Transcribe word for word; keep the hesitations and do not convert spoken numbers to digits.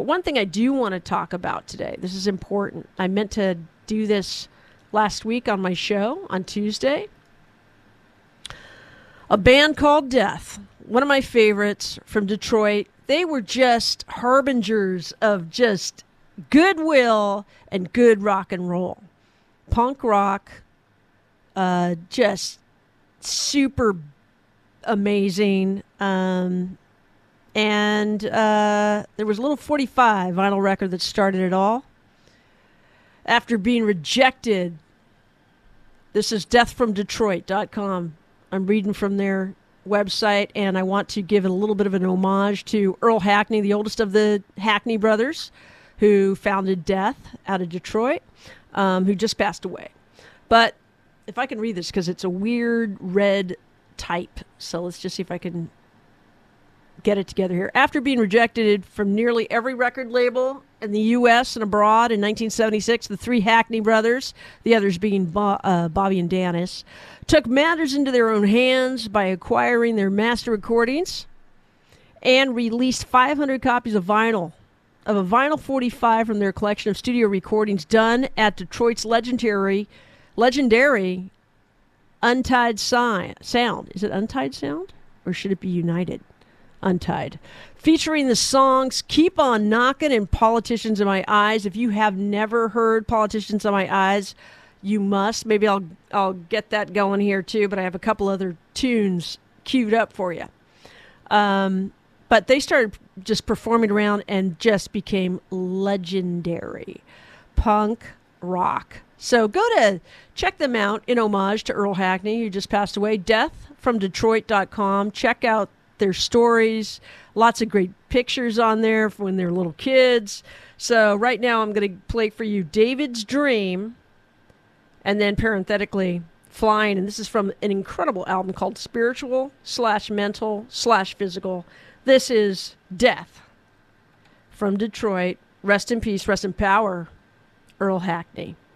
one thing I do want to talk about today, this is important. I meant to do this last week on my show on Tuesday. A band called Death, one of my favorites from Detroit. They were just harbingers of just goodwill and good rock and roll. Punk rock, uh, just super amazing. Um, and uh, there was a little forty-five vinyl record that started it all. After being rejected, this is death from detroit dot com. I'm reading from their website, and I want to give a little bit of an homage to Earl Hackney, the oldest of the Hackney brothers, who founded Death out of Detroit, um, who just passed away. But if I can read this, because it's a weird red type, so let's just see if I can get it together here. After being rejected from nearly every record label in the U S and abroad in nineteen seventy-six, the three Hackney brothers, the others being Bo- uh, Bobby and Dennis, took matters into their own hands by acquiring their master recordings and released five hundred copies of vinyl, of a vinyl forty-five from their collection of studio recordings done at Detroit's legendary, legendary Untied si- Sound. Is it Untied Sound? Or should it be United? Untied. Featuring the songs Keep On Knockin' and Politicians in My Eyes. If you have never heard Politicians in My Eyes, you must. Maybe I'll I'll get that going here too, but I have a couple other tunes queued up for you. Um, but they started just performing around and just became legendary punk rock. So go to check them out in homage to Earl Hackney, who just passed away. death from detroit dot com. Check out their stories. Lots of great pictures on there from when they're little kids. So right now I'm going to play for you David's Dream, and then parenthetically Flying. And this is from an incredible album called Spiritual slash Mental slash Physical. This is Death from Detroit. Rest in peace, rest in power, Earl Hackney.